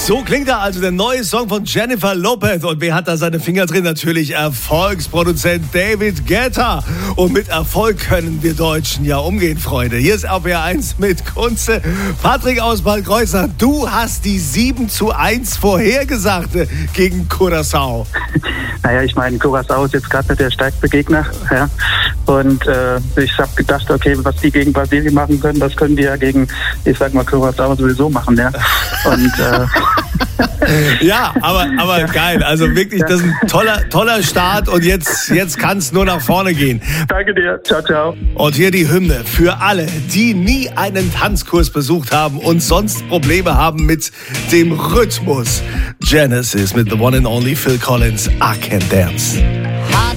So klingt er also, der neue Song von Jennifer Lopez. Und wer hat da seine Finger drin? Natürlich Erfolgsproduzent David Guetta. Und mit Erfolg können wir Deutschen ja umgehen, Freunde. Hier ist RPR1 mit Kunze. Patrick aus Balkreuznach, du hast die 7:1 vorhergesagt gegen Curaçao. Naja, ich meine, Curaçao ist jetzt gerade der stärkste Gegner. Ja. Und ich habe gedacht, okay, was die gegen Brasilien machen können, das können die ja gegen, ich sag mal, Curaçao sowieso machen. Ja. Und ja, aber geil. Also wirklich, das ist ein toller Start und jetzt kann es nur nach vorne gehen. Danke dir. Ciao, ciao. Und hier die Hymne für alle, die nie einen Tanzkurs besucht haben und sonst Probleme haben mit dem Rhythmus. Genesis mit The One and Only Phil Collins, I Can Dance.